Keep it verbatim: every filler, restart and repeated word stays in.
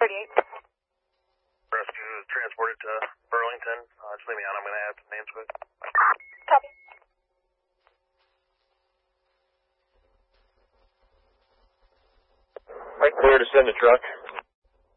thirty-eight. Rescue is transported to Burlington. Uh, just leave me on. I'm going to add some names quick. Copy. Mike, clear to send a truck.